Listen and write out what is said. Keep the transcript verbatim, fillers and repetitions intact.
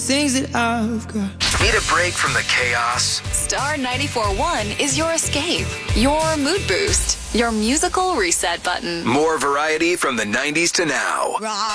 things that I've got. Need a break from the chaos? Star ninety-four point one is your escape, your mood boost, your musical reset button. More variety from the nineties to now.